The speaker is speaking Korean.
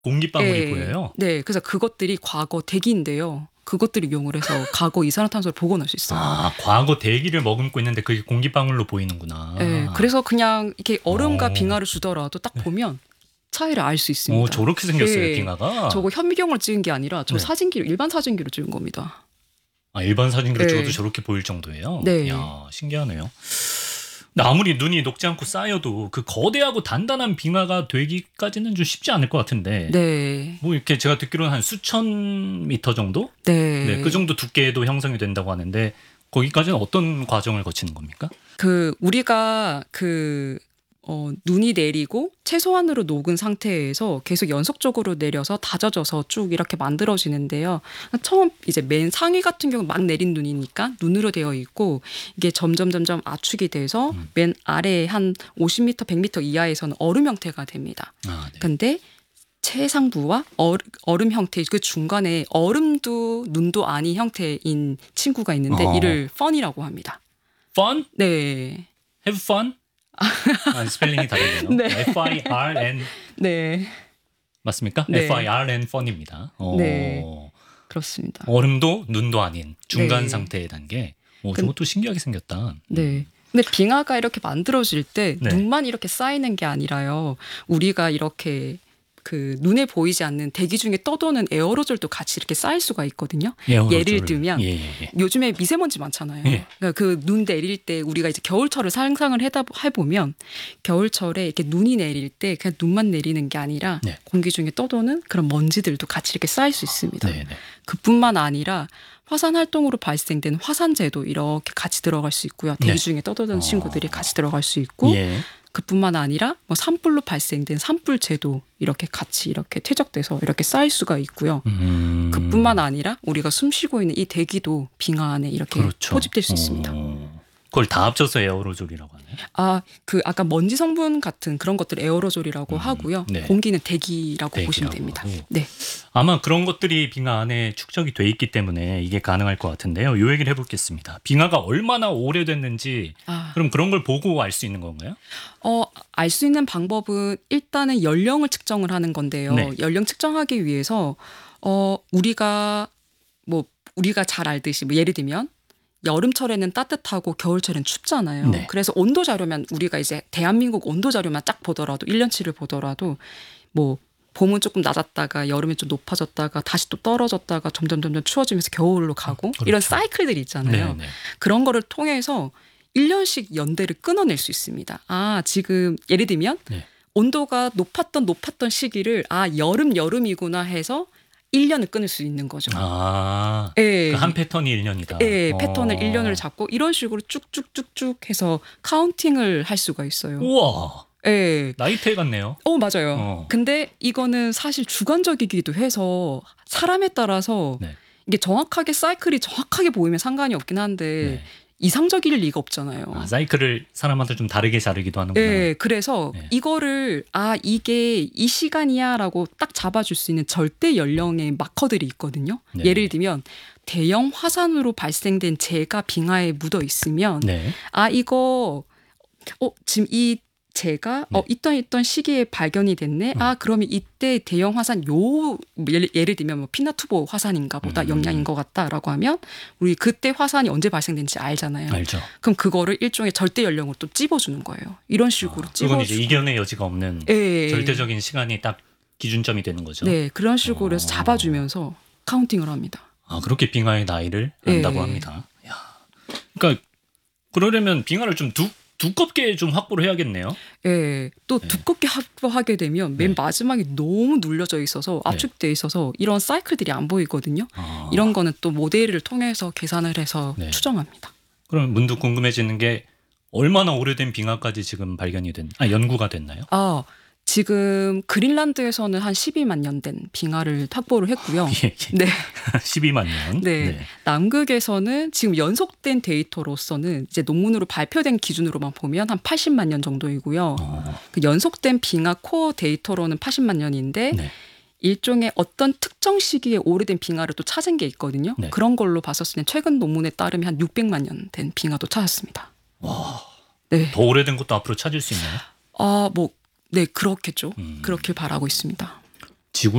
공기방울이 예. 보여요? 네. 그래서 그것들이 과거 대기인데요. 그것들을 이용을 해서 과거 이산화탄소를 복원할 수 있어요. 아, 과거 대기를 머금고 있는데 그게 공기방울로 보이는구나. 예. 그래서 그냥 이렇게 얼음과 오. 빙하를 주더라도 딱 보면 차이를 알 수 오, 있습니다. 저렇게 생겼어요, 예. 빙하가. 저거 현미경으로 찍은 게 아니라 저 네. 사진기로 일반 사진기로 찍은 겁니다. 아, 일반 사진기로 네. 찍어도 저렇게 보일 정도예요? 네. 야, 신기하네요. 근데 아무리 눈이 녹지 않고 쌓여도 그 거대하고 단단한 빙하가 되기까지는 좀 쉽지 않을 것 같은데. 네. 뭐 이렇게 제가 듣기로는 한 수천 미터 정도? 네. 네, 그 정도 두께도 형성이 된다고 하는데 거기까지는 어떤 과정을 거치는 겁니까? 우리가 눈이 내리고 최소한으로 녹은 상태에서 계속 연속적으로 내려서 다져져서 쭉 이렇게 만들어지는데요. 처음 이제 맨 상위 같은 경우 막 내린 눈이니까 눈으로 되어 있고 이게 점점 압축이 돼서 맨 아래 한 50m, 100m 이하에서는 얼음 형태가 됩니다. 아, 네. 근데 최상부와 얼음 형태 그 중간에 얼음도 눈도 아닌 형태인 친구가 있는데 이를 펀이라고 합니다. Fun? 네. Have fun? 아, 스펠링이 다르네요. 네. F-I-R-N 네. 맞습니까? 네. F-I-R-N fun입니다. 네. 그렇습니다. 얼음도 눈도 아닌 중간 네. 상태의 단계. 저것도 신기하게 생겼다. 네. 근데 빙하가 이렇게 만들어질 때 네. 눈만 이렇게 쌓이는 게 아니라요. 우리가 이렇게 눈에 보이지 않는 대기 중에 떠도는 에어로졸도 같이 이렇게 쌓일 수가 있거든요. 에어로졸을. 예를 들면 예. 요즘에 미세먼지 많잖아요. 예. 그러니까 그 눈 내릴 때 우리가 이제 겨울철을 상상을 해보면 겨울철에 이렇게 눈이 내릴 때 그냥 눈만 내리는 게 아니라 네. 공기 중에 떠도는 그런 먼지들도 같이 이렇게 쌓일 수 있습니다. 네. 그뿐만 아니라 화산 활동으로 발생된 화산재도 이렇게 같이 들어갈 수 있고요. 대기 네. 중에 떠도는 친구들이 같이 들어갈 수 있고 예. 그뿐만 아니라 뭐 산불로 발생된 산불재도 이렇게 같이 이렇게 퇴적돼서 이렇게 쌓일 수가 있고요. 그뿐만 아니라 우리가 숨쉬고 있는 이 대기도 빙하 안에 이렇게 그렇죠. 포집될 수 있습니다. 그걸 다 합쳐서 에어로졸이라고 하네요. 아까 먼지 성분 같은 그런 것들 에어로졸이라고 하고요. 네. 공기는 대기라고 보시면 됩니다. 하고. 네. 아마 그런 것들이 빙하 안에 축적이 돼 있기 때문에 이게 가능할 것 같은데요. 이 얘기를 해보겠습니다. 빙하가 얼마나 오래됐는지 그럼 그런 걸 보고 알 수 있는 건가요? 알 수 있는 방법은 일단은 연령을 측정을 하는 건데요. 네. 연령 측정하기 위해서 우리가 잘 알듯이 예를 들면 여름철에는 따뜻하고 겨울철에는 춥잖아요. 네. 그래서 온도 자료만 우리가 이제 대한민국 온도 자료만 딱 보더라도 1년치를 보더라도 봄은 조금 낮았다가 여름에 좀 높아졌다가 다시 또 떨어졌다가 점점 추워지면서 겨울로 가고 그렇죠. 이런 사이클들이 있잖아요. 네. 그런 거를 통해서 1년씩 연대를 끊어낼 수 있습니다. 지금 예를 들면 네. 온도가 높았던 시기를 여름이구나 해서 1년을 끊을 수 있는 거죠. 그 한 패턴이 1년이다. 예, 패턴을 1년을 잡고 이런 식으로 쭉쭉쭉쭉 해서 카운팅을 할 수가 있어요. 우와. 예. 나이테일 같네요. 맞아요. 근데 이거는 사실 주관적이기도 해서 사람에 따라서 네. 이게 정확하게 사이클이 정확하게 보이면 상관이 없긴 한데 네. 이상적일 리가 없잖아요. 사이클을 사람마다 좀 다르게 자르기도 하는구나. 네, 그래서 네. 이거를 이게 이 시간이야라고 딱 잡아줄 수 있는 절대 연령의 마커들이 있거든요. 네. 예를 들면 대형 화산으로 발생된 재가 빙하에 묻어 있으면 네. 이거 지금 이 재가 있던 시기에 발견이 됐네. 그러면 이때 대형 화산 예를 들면 피나투보 화산인가 보다 영향인 것 같다라고 하면 우리 그때 화산이 언제 발생된지 알잖아요. 알죠. 그럼 그거를 일종의 절대 연령으로 또 찝어주는 거예요. 이런 식으로 그건 찝어주고. 이제 이견의 여지가 없는 예. 절대적인 시간이 딱 기준점이 되는 거죠. 네, 그런 식으로 해서 잡아주면서 카운팅을 합니다. 그렇게 빙하의 나이를 안다고 합니다. 야. 그러니까 그러려면 빙하를 좀 두껍게 좀 확보를 해야겠네요. 예, 또 두껍게 확보하게 되면 맨 마지막에 너무 눌려져 있어서 압축돼 있어서 이런 사이클들이 안 보이거든요. 이런 거는 또 모델을 통해서 계산을 해서 추정합니다. 그럼 문득 궁금해지는 게 얼마나 오래된 빙하까지 지금 연구가 됐나요? 지금 그린란드에서는 한 12만 년 된 빙하를 확보를 했고요. 예. 네. 12만 년. 네. 남극에서는 지금 연속된 데이터로서는 이제 논문으로 발표된 기준으로만 보면 한 80만 년 정도이고요. 그 연속된 빙하 코어 데이터로는 80만 년인데 일종의 어떤 특정 시기에 오래된 빙하를 또 찾은 게 있거든요. 네. 그런 걸로 봤었을 때 최근 논문에 따르면 한 600만 년 된 빙하도 찾았습니다. 와. 네. 더 오래된 것도 앞으로 찾을 수 있나요? 네, 그렇겠죠. 그렇길 바라고 있습니다. 지구